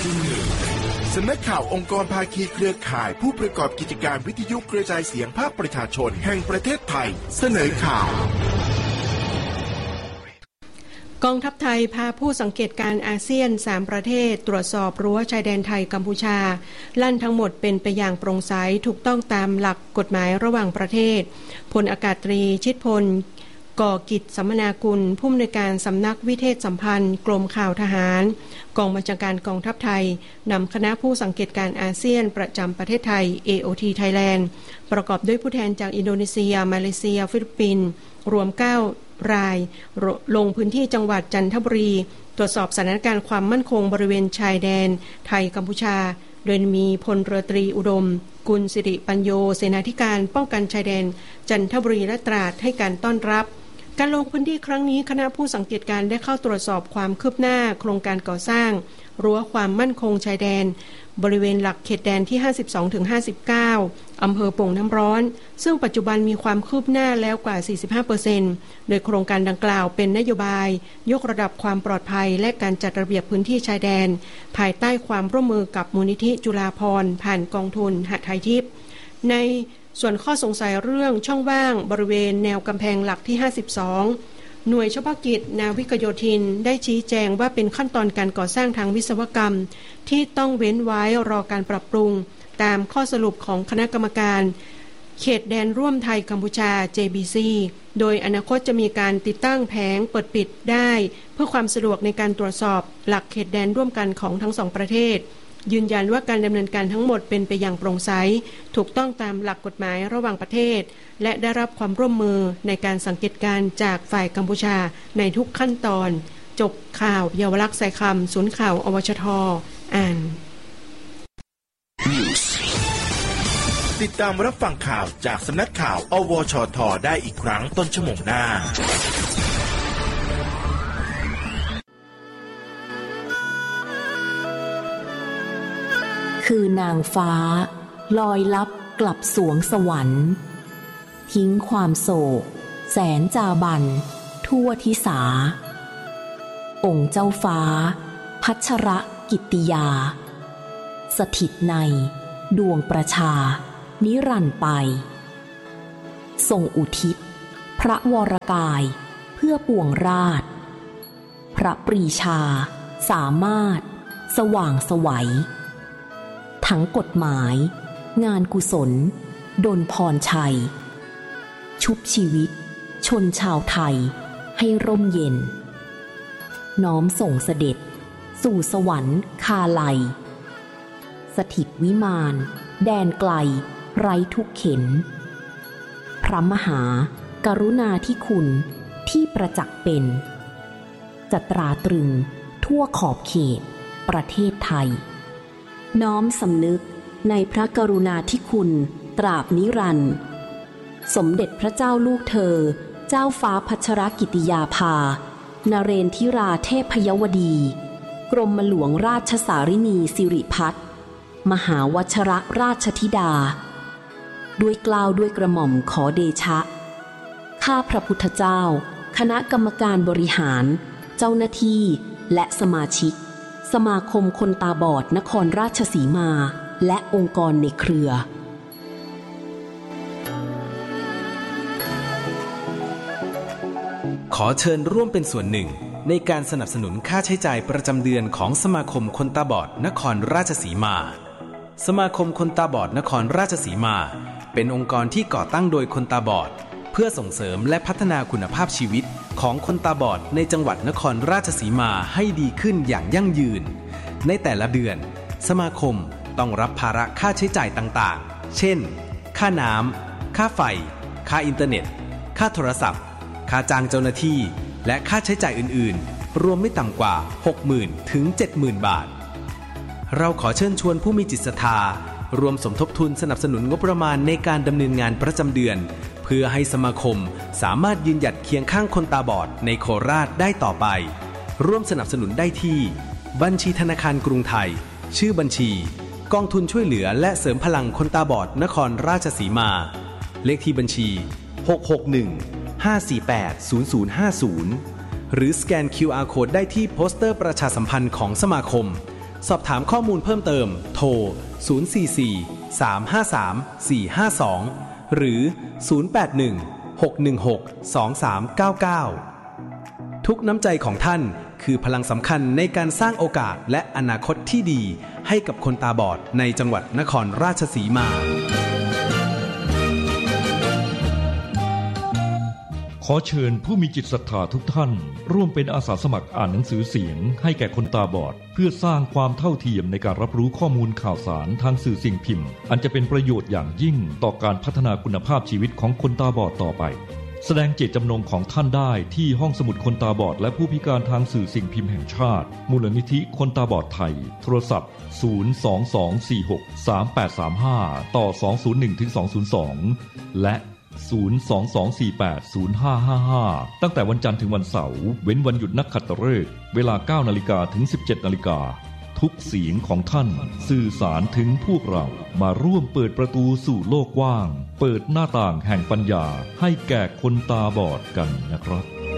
สำนักข่าวองค์กรภาคีเครือข่ายผู้ประกอบกิจการวิทยุกระจายเสียงภาคประชาชนแห่งประเทศไทยเสนอข่าวกองทัพไทยพาผู้สังเกตการอาเซียน3ประเทศตรวจสอบรั้วชายแดนไทยกัมพูชาลั่นทั้งหมดเป็นไปอย่างโปร่งใสถูกต้องตามหลักกฎหมายระหว่างประเทศพลอากาศตรีชิดพลก่อกิจสัมมนากุลผู้อำนวยการสำนักวิเทศสัมพันธ์กรมข่าวทหารกองบัญชาการกองทัพไทยนำคณะผู้สังเกตการอาเซียนประจำประเทศไทย AOT Thailand ประกอบด้วยผู้แทนจากอินโดนีเซียมาเลเซียฟิลิปปินส์รวม9รายลงพื้นที่จังหวัดจันทบุรีตรวจสอบสถานการณ์ความมั่นคงบริเวณชายแดนไทยกัมพูชาโดยมีพลเรือตรีอุดมกุลสิริปัญโยเสนาธิการป้องกันชายแดนจันทบุรีและตราดให้การต้อนรับการลงพื้นที่ครั้งนี้คณะผู้สังเกตการได้เข้าตรวจสอบความคืบหน้าโครงการก่อสร้างรั้วความมั่นคงชายแดนบริเวณหลักเขตแดนที่ 52-59 อำเภอโป่งน้ำร้อนซึ่งปัจจุบันมีความคืบหน้าแล้วกว่า 45% โดยโครงการดังกล่าวเป็นนโยบายยกระดับความปลอดภัยและการจัดระเบียบพื้นที่ชายแดนภายใต้ความร่วมมือกับมูลนิธิจุฬาภรณ์ผ่านกองทุนหทัยทิพย์ในส่วนข้อสงสัยเรื่องช่องว่างบริเวณแนวกำแพงหลักที่ 52 หน่วยเฉพาะกิจนาวิกโยธินได้ชี้แจงว่าเป็นขั้นตอนการก่อสร้างทางวิศวกรรมที่ต้องเว้นไว้รอการปรับปรุงตามข้อสรุปของคณะกรรมการเขตแดนร่วมไทยกัมพูชา JBC โดยอนาคตจะมีการติดตั้งแผงเปิดปิดได้เพื่อความสะดวกในการตรวจสอบหลักเขตแดนร่วมกันของทั้งสองประเทศยืนยันว่าการดำเนินการทั้งหมดเป็นไปอย่างโปร่งใสถูกต้องตามหลักกฎหมายระหว่างประเทศและได้รับความร่วมมือในการสังเกตการณ์จากฝ่ายกัมพูชาในทุกขั้นตอนจบข่าวเยาวลักษณ์สายคำศูนย์ข่าวอวชท.อ่านติดตามรับฟังข่าวจากสำนักข่าวอวชท.ได้อีกครั้งต้นชั่วโมงหน้าคือนางฟ้าลอยลับกลับสวงสวรรค์ทิ้งความโศกแสนจาบันทั่วทิสาองค์เจ้าฟ้าพัชรกิตติยาสถิตในดวงประชานิรันดร์ไปทรงอุทิศพระวรกายเพื่อปวงราชพระปรีชาสามารถสว่างไสวทั้งกฎหมายงานกุศลดลพรชัยชุบชีวิตชนชาวไทยให้ร่มเย็นน้อมส่งเสด็จสู่สวรรค์คาไลสถิตวิมานแดนไกลไร้ทุกเข็ญพระมหากรุณาธิคุณที่ประจักษ์เป็นจะตราตรึงทั่วขอบเขตประเทศไทยน้อมสำนึกในพระกรุณาธิคุณตราบนิรันดร์สมเด็จพระเจ้าลูกเธอเจ้าฟ้าพัชรกิติยาภานเรนทิราเทพยวดีกรมหลวงราชสารินีสิริพัฒน์มหาวชรราชธิดาด้วยเกล้าด้วยกระหม่อมขอเดชะข้าพระพุทธเจ้าคณะกรรมการบริหารเจ้าหน้าที่และสมาชิกสมาคมคนตาบอดนครราชสีมาและองค์กรในเครือขอเชิญร่วมเป็นส่วนหนึ่งในการสนับสนุนค่าใช้จ่ายประจำเดือนของสมาคมคนตาบอดนครราชสีมาสมาคมคนตาบอดนครราชสีมาเป็นองค์กรที่ก่อตั้งโดยคนตาบอดเพื่อส่งเสริมและพัฒนาคุณภาพชีวิตของคนตาบอดในจังหวัดนครราชสีมาให้ดีขึ้นอย่างยั่งยืนในแต่ละเดือนสมาคมต้องรับภาระค่าใช้จ่ายต่างๆเช่นค่าน้ำค่าไฟค่าอินเทอร์เน็ตค่าโทรศัพท์ค่าจ้างเจ้าหน้าที่และค่าใช้จ่ายอื่นๆรวมไม่ต่ำกว่า 60,000 ถึง 70,000 บาทเราขอเชิญชวนผู้มีจิตศรัทธารวมสมทบทุนสนับสนุนงบประมาณในการดำเนินงานประจำเดือนเพื่อให้สมาคมสามารถยืนหยัดเคียงข้างคนตาบอดในโคราชได้ต่อไปร่วมสนับสนุนได้ที่บัญชีธนาคารกรุงไทยชื่อบัญชีกองทุนช่วยเหลือและเสริมพลังคนตาบอดนครราชสีมาเลขที่บัญชี661-548-0050หรือสแกน QR Code ได้ที่โปสเตอร์ประชาสัมพันธ์ของสมาคมสอบถามข้อมูลเพิ่มเติมโทร044-353-452หรือ081-616-2399ทุกน้ำใจของท่านคือพลังสำคัญในการสร้างโอกาสและอนาคตที่ดีให้กับคนตาบอดในจังหวัดนครราชสีมาขอเชิญผู้มีจิตศรัทธาทุกท่านร่วมเป็นอาสาสมัครอ่านหนังสือเสียงให้แก่คนตาบอดเพื่อสร้างความเท่าเทียมในการรับรู้ข้อมูลข่าวสารทางสื่อสิ่งพิมพ์อันจะเป็นประโยชน์อย่างยิ่งต่อการพัฒนาคุณภาพชีวิตของคนตาบอดต่อไปแสดงเจตจำนงของท่านได้ที่ห้องสมุดคนตาบอดและผู้พิการทางสื่อสิ่งพิมพ์แห่งชาติมูลนิธิคนตาบอดไทยโทรศัพท์022463835ต่อ201-202และ022480555ตั้งแต่วันจันทร์ถึงวันเสาร์เว้นวันหยุดนักขัตฤกษ์เวลา 9:00 นถึง 17:00 นทุกเสียงของท่านสื่อสารถึงพวกเรามาร่วมเปิดประตูสู่โลกกว้างเปิดหน้าต่างแห่งปัญญาให้แก่คนตาบอดกันนะครับ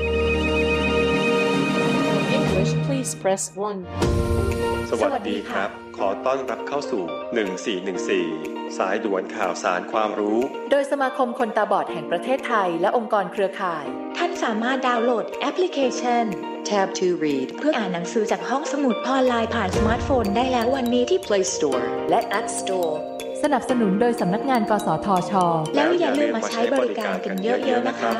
English please press 1 สวัสดีครับขอต้อนรับเข้าสู่1414สายด่วนข่าวสารความรู้โดยสมาคมคนตาบอดแห่งประเทศไทยและองค์กรเครือข่ายท่านสามารถดาวน์โหลดแอปพลิเคชัน Tab to Read เพื่ออ่านหนังสือจากห้องสมุดออนไลน์ผ่านสมาร์ทโฟนได้แล้ววันนี้ที่ Play Store และ App Store สนับสนุนโดยสำนักงานกสทช. แล้วอย่าลืมมาใช้บริการกันเยอะๆนะคะ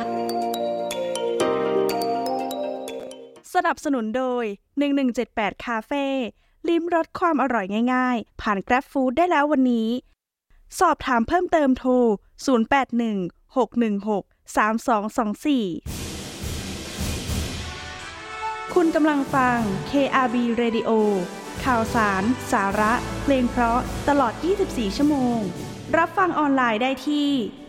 สนับสนุนโดย1178คาเฟ่ลิ้มรสความอร่อยง่ายๆผ่าน Grab Food ได้แล้ววันนี้สอบถามเพิ่มเติมโทร0816163224คุณกำลังฟัง KRB Radio ข่าวสารสาระเพลงเพราะตลอด24ชั่วโมงรับฟังออนไลน์ได้ที่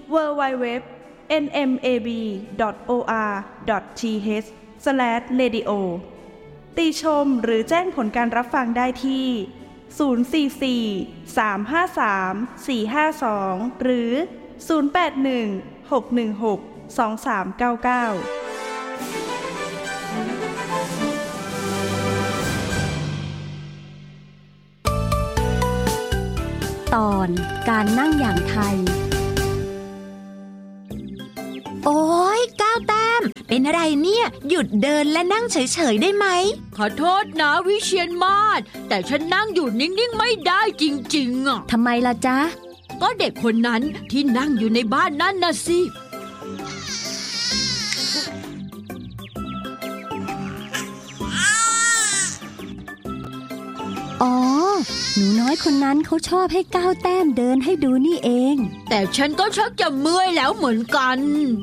www.nmab.or.th/radio ติชมหรือแจ้งผลการรับฟังได้ที่044-353-452หรือ081-616-2399 ตอนการนั่งอย่างไทยโอ๊ยก้าวแต้มเป็นอะไรเนี่ยหยุดเดินและนั่งเฉยๆได้ไหมขอโทษนะวิเชียรมาศแต่ฉันนั่งอยู่นิ่งๆไม่ได้จริงๆอ่ะทำไมล่ะจ๊ะก็เด็กคนนั้นที่นั่งอยู่ในบ้านนั่นน่ะสิอ๋อหนูน้อยคนนั้นเขาชอบให้ก้าวแต้มเดินให้ดูนี่เองแต่ฉันก็ชักจะเมื่อยแล้วเหมือนกัน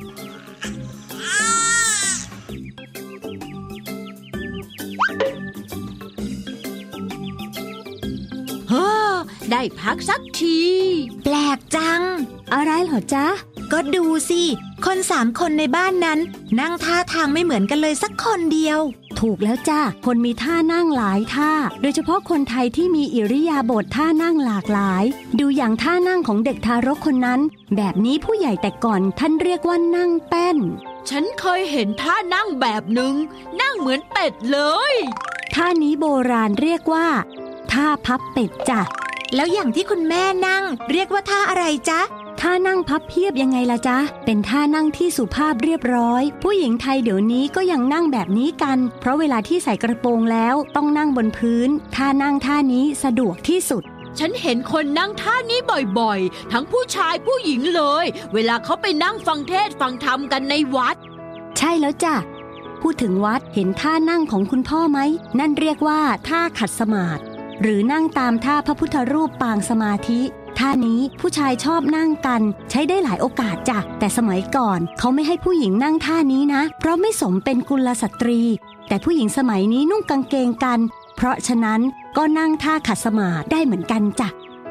ได้พักสักทีแปลกจังอะไรเหรอจ๊ะก็ดูสิคน3 คนในบ้านนั้นนั่งท่าทางไม่เหมือนกันเลยสักคนเดียวถูกแล้วจ้ะคนมีท่านั่งหลายท่าโดยเฉพาะคนไทยที่มีอิริยาบถท่านั่งหลากหลายดูอย่างท่านั่งของเด็กทารกคนนั้นแบบนี้ผู้ใหญ่แต่ก่อนท่านเรียกว่านั่งแป้นฉันเคยเห็นท่านั่งแบบหนึ่งนั่งเหมือนเป็ดเลยท่านี้โบราณเรียกว่าท่าพับเป็ดจ้ะแล้วอย่างที่คุณแม่นั่งเรียกว่าท่าอะไรจ๊ะท่านั่งพับเพียบยังไงล่ะจ๊ะเป็นท่านั่งที่สุภาพเรียบร้อยผู้หญิงไทยเดี๋ยวนี้ก็ยังนั่งแบบนี้กันเพราะเวลาที่ใส่กระโปรงแล้วต้องนั่งบนพื้นท่านั่งท่านี้สะดวกที่สุดฉันเห็นคนนั่งท่านี้บ่อยๆทั้งผู้ชายผู้หญิงเลยเวลาเขาไปนั่งฟังเทศน์ฟังธรรมกันในวัดใช่แล้วจ้ะพูดถึงวัดเห็นท่านั่งของคุณพ่อไหมนั่นเรียกว่าท่าขัดสมาธิหรือนั่งตามท่าพระพุทธรูปปางสมาธิท่านี้ผู้ชายชอบนั่งกันใช้ได้หลายโอกาสจ้ะแต่สมัยก่อนเขาไม่ให้ผู้หญิงนั่งท่านี้นะเพราะไม่สมเป็นกุลสตรีแต่ผู้หญิงสมัยนี้นุ่งกางเกงกันเพราะฉะนั้นก็นั่งท่าขัดสมาธิได้เหมือนกันจ้ะ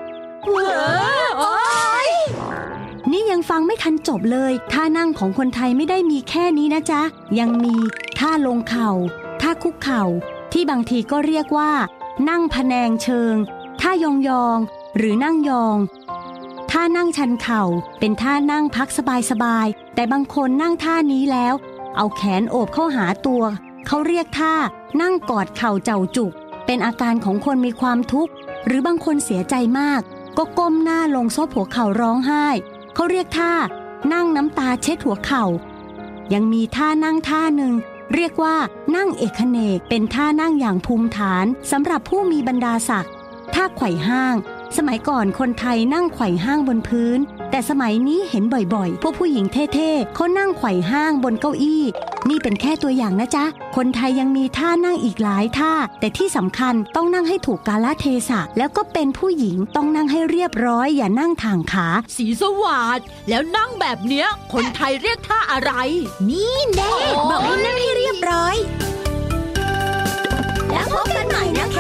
นี่ยังฟังไม่ทันจบเลยท่านั่งของคนไทยไม่ได้มีแค่นี้นะจ๊ะยังมีท่าลงเข่าท่าคุกเข่าที่บางทีก็เรียกว่านั่งพแนงเชิงท่ายองหรือนั่งยองท่านั่งชันเข่าเป็นท่านั่งพักสบายๆแต่บางคนนั่งท่านี้แล้วเอาแขนโอบเข้าหาตัวเขาเรียกท่านั่งกอดเข่าเจ้าจุกเป็นอาการของคนมีความทุกข์หรือบางคนเสียใจมากก็ก้มหน้าลงซบหัวเข่าร้องไห้เขาเรียกท่านั่งน้ำตาเช็ดหัวเข่ายังมีท่านั่งท่าหนึ่งเรียกว่านั่งเอกเนกเป็นท่านั่งอย่างภูมิฐานสำหรับผู้มีบรรดาศักดิ์ท่าไขว่ห้างสมัยก่อนคนไทยนั่งไขว่ห้างบนพื้นแต่สมัยนี้เห็นบ่อยๆพวกผู้หญิงเท่ๆเขานั่งไขว่ห้างบนเก้าอี้นี่เป็นแค่ตัวอย่างนะจ๊ะคนไทยยังมีท่านั่งอีกหลายท่าแต่ที่สำคัญต้องนั่งให้ถูกกาลเทศะแล้วก็เป็นผู้หญิงต้องนั่งให้เรียบร้อยอย่านั่งถ่างขาสีสวัสดิ์แล้วนั่งแบบเนี้ยคนไทยเรียกท่าอะไรนี่แน่บอกให้นั่งให้เรียบร้อยแล้วพบกันใหม่นะคะ